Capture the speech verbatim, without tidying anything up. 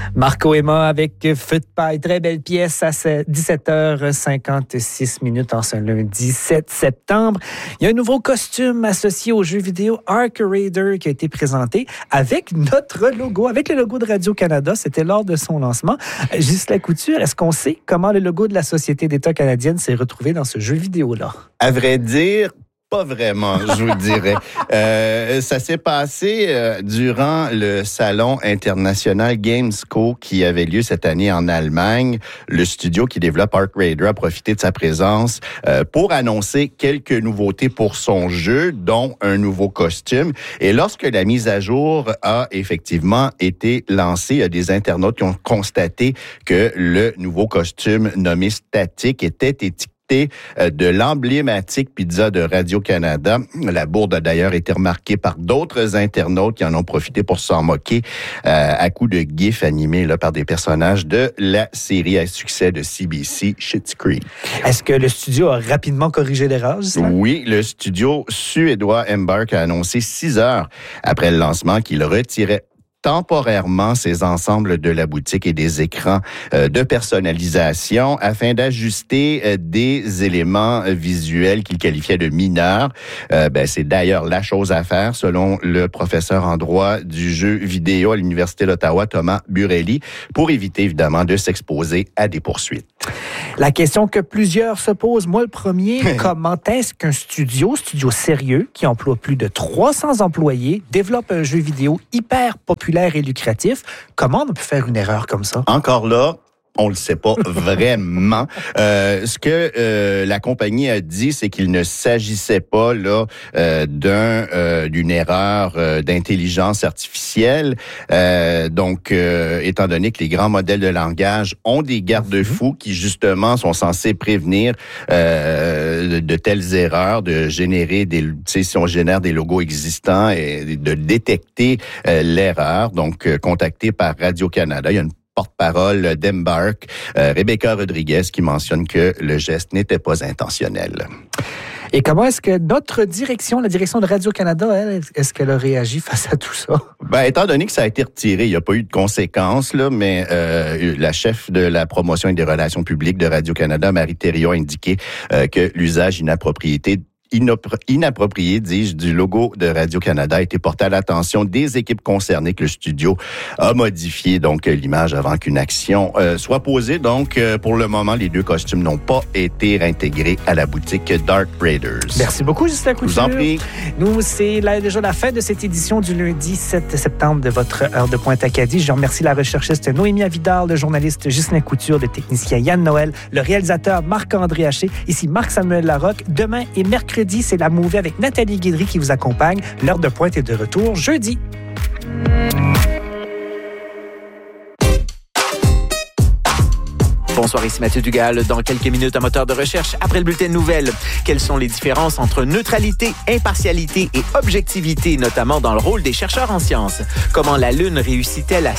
Marco Emma avec Feu de paille, très belle pièce à dix-sept heures cinquante-six minutes en ce lundi sept septembre. Il y a un nouveau costume associé au jeu vidéo Arc Raider qui a été présenté avec notre logo, avec le logo de Radio-Canada. C'était lors de son lancement. Ghislain Couture, est-ce qu'on sait comment le logo de la Société d'État canadienne s'est retrouvé dans ce jeu vidéo-là? À vrai dire, pas vraiment, je vous dirais. Euh, ça s'est passé euh, durant le salon international Gamesco qui avait lieu cette année en Allemagne. Le studio qui développe Arc Raider a profité de sa présence euh, pour annoncer quelques nouveautés pour son jeu, dont un nouveau costume. Et lorsque la mise à jour a effectivement été lancée, il y a des internautes qui ont constaté que le nouveau costume nommé Statique était étiqueté de l'emblématique pizza de Radio-Canada. La bourde a d'ailleurs été remarquée par d'autres internautes qui en ont profité pour s'en moquer euh, à coups de gifs animés là, par des personnages de la série à succès de C B C, Schitt's Creek. Est-ce que le studio a rapidement corrigé l'erreur, Ghislain? Oui, le studio suédois Embark a annoncé six heures après le lancement qu'il retirait temporairement ces ensembles de la boutique et des écrans euh, de personnalisation afin d'ajuster euh, des éléments euh, visuels qu'il qualifiait de mineurs. Euh, ben, c'est d'ailleurs la chose à faire selon le professeur en droit du jeu vidéo à l'Université d'Ottawa, Thomas Burelli, pour éviter évidemment de s'exposer à des poursuites. La question que plusieurs se posent, moi le premier, comment est-ce qu'un studio, studio sérieux, qui emploie plus de trois cents employés, développe un jeu vidéo hyper populaire et lucratif? Comment on peut faire une erreur comme ça? Encore là, on le sait pas vraiment. Euh, ce que euh, la compagnie a dit, c'est qu'il ne s'agissait pas là euh, d'un euh, d'une erreur euh, d'intelligence artificielle. Euh, donc, euh, étant donné que les grands modèles de langage ont des garde-fous qui justement sont censés prévenir euh, de, de telles erreurs, de générer des, tu sais, si on génère des logos existants et de détecter euh, l'erreur. Donc, euh, contacté par Radio-Canada, il y a une porte-parole d'Embark, euh, Rebecca Rodriguez, qui mentionne que le geste n'était pas intentionnel. Et comment est-ce que notre direction, la direction de Radio-Canada, elle, est-ce qu'elle a réagi face à tout ça? Ben, étant donné que ça a été retiré, il n'y a pas eu de conséquences, là, mais euh, la chef de la promotion et des relations publiques de Radio-Canada, Marie Thériault, a indiqué euh, que l'usage inapproprié inapproprié, dis-je, du logo de Radio-Canada a été porté à l'attention des équipes concernées que le studio a modifié donc l'image avant qu'une action euh, soit posée. Donc, euh, pour le moment, les deux costumes n'ont pas été réintégrés à la boutique Dark Raiders. Merci beaucoup, Ghislain Couture. Je vous en prie. Nous, c'est là, déjà la fin de cette édition du lundi sept septembre de votre Heure de Pointe Acadie. Je remercie la recherchiste Noémie Avidal, le journaliste Ghislain Couture, le technicien Yann Noël, le réalisateur Marc-André Haché. Ici Marc-Samuel Larocque. Demain et mercredi, c'est la Movie avec Nathalie Guidry qui vous accompagne. L'Heure de Pointe est de retour jeudi. Bonsoir, ici Mathieu Dugal. Dans quelques minutes, un moteur de recherche après le bulletin de nouvelles. Quelles sont les différences entre neutralité, impartialité et objectivité, notamment dans le rôle des chercheurs en sciences? Comment la Lune réussit-elle à